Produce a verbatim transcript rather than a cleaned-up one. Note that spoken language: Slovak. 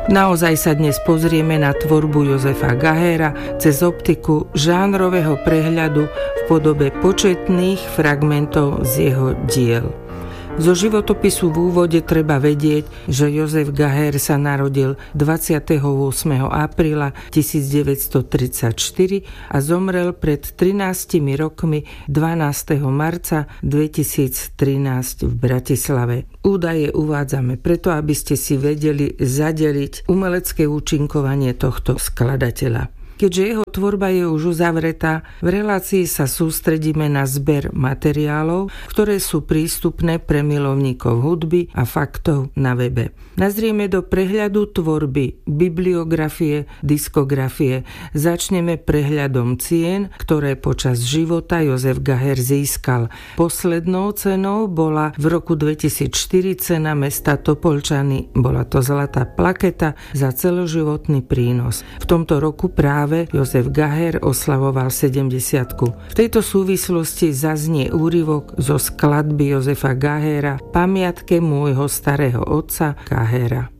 Naozaj sa dnes pozrieme na tvorbu Jozefa Gahera cez optiku žánrového prehľadu v podobe početných fragmentov z jeho diel. Zo životopisu v úvode treba vedieť, že Jozef Gaher sa narodil dvadsiateho ôsmeho apríla tisícdeväťstotridsaťštyri a zomrel pred trinástimi rokmi dvanásteho marca dvetisíctrinásť v Bratislave. Údaje uvádzame preto, aby ste si vedeli zadeliť umelecké účinkovanie tohto skladateľa. Keďže jeho tvorba je už uzavretá, v relácii sa sústredíme na zber materiálov, ktoré sú prístupné pre milovníkov hudby a faktov na webe. Nazrieme do prehľadu tvorby, bibliografie, diskografie. Začneme prehľadom cien, ktoré počas života Jozef Gaher získal. Poslednou cenou bola v roku dvetisícštyri cena mesta Topolčany. Bola to zlatá plaketa za celoživotný prínos. V tomto roku práve Jozef Gaher oslavoval sedemdesiatku. V tejto súvislosti zaznie úryvok zo skladby Jozefa Gahera Pamiatke môjho starého otca Gahera.